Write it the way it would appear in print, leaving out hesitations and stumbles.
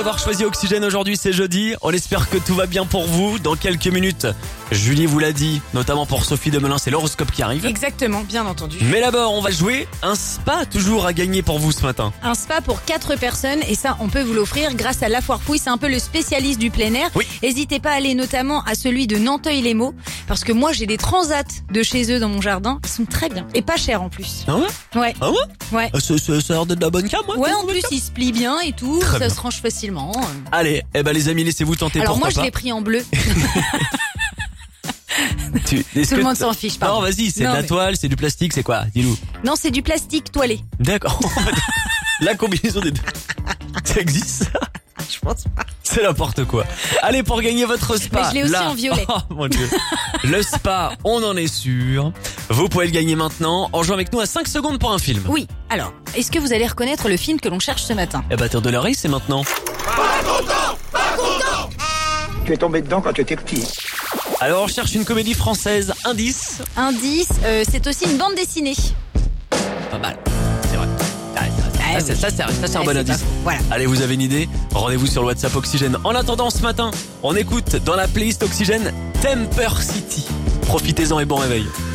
Avoir choisi Oxygène aujourd'hui, c'est jeudi. On espère que tout va bien pour vous. Dans quelques minutes, Julie vous l'a dit, notamment pour Sophie Demelin, c'est l'horoscope qui arrive. Exactement, bien entendu. Mais d'abord, on va jouer un spa toujours à gagner pour vous ce matin. Un spa pour 4 personnes et ça, on peut vous l'offrir grâce à La Foire Fouille. C'est un peu le spécialiste du plein air. Oui. N'hésitez pas à aller notamment à celui de Nanteuil-les-Maux parce que moi, j'ai des transats de chez eux dans mon jardin. Ils sont très bien et pas chers en plus. Ah ouais? Ouais. Ah ouais? Ouais. Ça a l'air d'être de la bonne cam, Ouais, en plus, ils se plient bien et tout. Très Ça bien. se range facilement. Allez, les amis, laissez-vous tenter. Alors moi, pourquoi je pas. l'ai pris en bleu. Est-ce Tout le que monde s'en fiche, pardon. Non, vas-y, c'est de Non, la mais- toile, c'est du plastique, c'est quoi? Dis-nous. Non, c'est du plastique toilé. D'accord. La combinaison des deux. Ça existe, ça? Je pense pas. C'est n'importe quoi. Allez, pour gagner votre spa. Mais je l'ai aussi là. en violet. Oh mon Dieu. Le spa, on en est sûr. Vous pouvez le gagner maintenant en jouant avec nous à 5 secondes pour un film. Oui. Alors, est-ce que vous allez reconnaître le film que l'on cherche ce matin? Eh bah, Terre de l'oreille, c'est maintenant. Tu es tombé dedans quand tu étais petit. Alors, on cherche une comédie française. Indice. Indice, c'est aussi une bande dessinée. Pas mal. C'est vrai. Ah, Ça, c'est un bon c'est pas indice. faux. Voilà. Allez, vous avez une idée? Rendez-vous sur le WhatsApp Oxygène. En attendant, ce matin, on écoute dans la playlist Oxygène Temper City. Profitez-en et bon réveil.